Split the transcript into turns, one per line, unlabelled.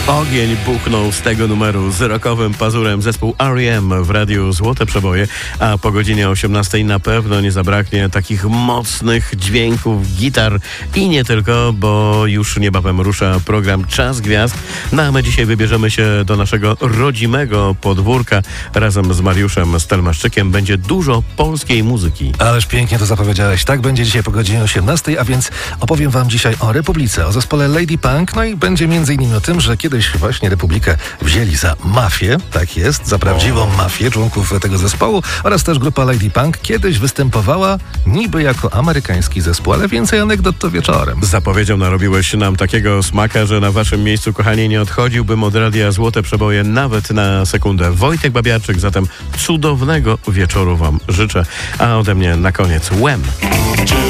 Ogień buchnął z tego numeru z rockowym pazurem zespół R.E.M. w radiu Złote Przeboje, a po godzinie 18 na pewno nie zabraknie takich mocnych dźwięków, gitar i nie tylko, bo już niebawem rusza program Czas Gwiazd. No a my dzisiaj wybierzemy się do naszego rodzimego podwórka. Razem z Mariuszem Stelmaszczykiem będzie dużo polskiej muzyki.
Ależ pięknie to zapowiedziałeś. Tak będzie dzisiaj po godzinie 18, a więc opowiem wam dzisiaj o Republice, o zespole Lady Punk, no i będzie m.in. o tym, że kiedyś właśnie Republikę wzięli za mafię, tak jest, za prawdziwą mafię członków tego zespołu, oraz też grupa Lady Punk kiedyś występowała niby jako amerykański zespół, ale więcej anegdot to wieczorem.
Zapowiedzią narobiłeś nam takiego smaka, że na waszym miejscu, kochani, nie odchodziłbym od radia Złote Przeboje nawet na sekundę. Wojtek Babiarczyk, zatem cudownego wieczoru wam życzę, a ode mnie na koniec Wham!